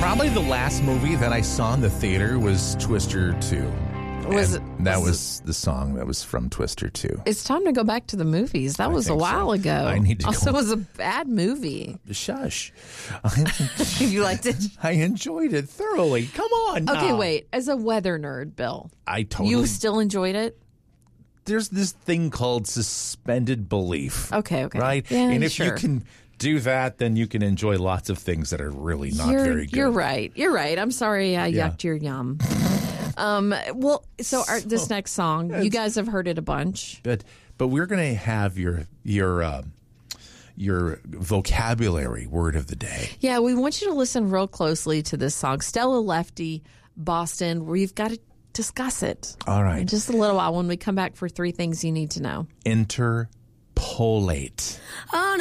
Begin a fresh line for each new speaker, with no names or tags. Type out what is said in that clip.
Probably the last movie that I saw in the theater was Twister 2. That was the song that was from Twister 2.
It's time to go back to the movies. That was a while ago.
I need to
also,
go.
it was a bad movie.
Shush.
You liked it?
I enjoyed it thoroughly. Come on now.
Okay, wait. As a weather nerd, Bill,
I totally.
you still enjoyed it?
There's this thing called suspended belief.
Okay.
Right?
Yeah,
and if
sure.
you can do that, then you can enjoy lots of things that are really not very good.
You're right. I'm sorry I yucked your yum. This next song, you guys have heard it a bunch.
But we're going to have your vocabulary word of the day.
Yeah, we want you to listen real closely to this song, Stella Lefty, Boston, where you've got to discuss it.
All right.
In just a little while when we come back for 3 things you need to know.
Interpolate.